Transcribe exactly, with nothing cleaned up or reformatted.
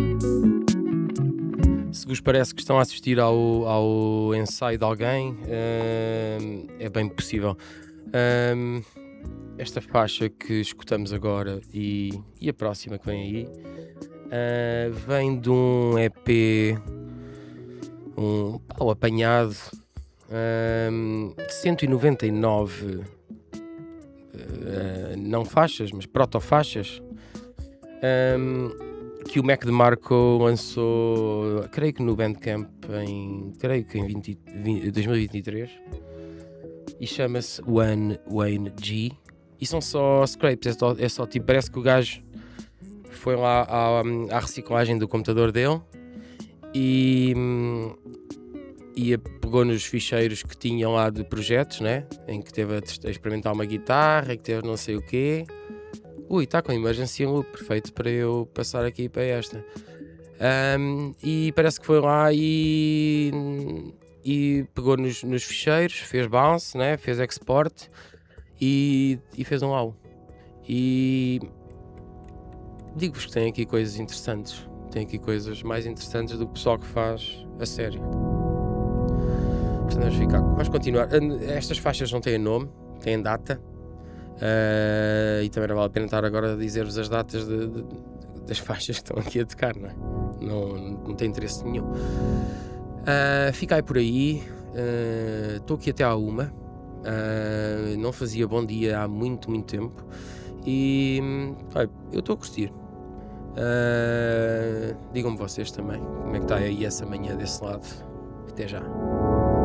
Se vos parece que estão a assistir ao, ao ensaio de alguém, hum, é bem possível. Hum, esta faixa que escutamos agora e, e a próxima que vem aí, ah, vem de um E P, um pá, o apanhado, hum, de cento e noventa e nove, ah, não faixas, mas proto-faixas, hum, que o Mac DeMarco lançou, creio que no Bandcamp, em, creio que em vinte, vinte, dois mil e vinte e três, e chama-se One Wayne G. E são só scrapes, é só, é só tipo, parece que o gajo foi lá à, à reciclagem do computador dele e, e pegou nos ficheiros que tinha lá de projetos, né? Em que teve a, test- a experimentar uma guitarra, que teve não sei o quê. Ui, está com emergency loop, perfeito para eu passar aqui para esta. Um, e parece que foi lá e, e pegou nos, nos ficheiros, fez bounce, né? Fez export e, e fez um álbum. E digo-vos que tem aqui coisas interessantes. Tem aqui coisas mais interessantes do que o pessoal que faz a sério. Portanto, vamos ficar. Vamos continuar. Estas faixas não têm nome, têm data. Uh, e também não vale a pena estar agora a dizer-vos as datas de, de, das faixas que estão aqui a tocar, não é? Não, não tem interesse nenhum. Uh, fica aí por aí. Estou uh, aqui até à uma. Uh, não fazia bom dia há muito, muito tempo. E olha, eu estou a curtir. Uh, digam-me vocês também como é que está aí essa manhã desse lado. Até já.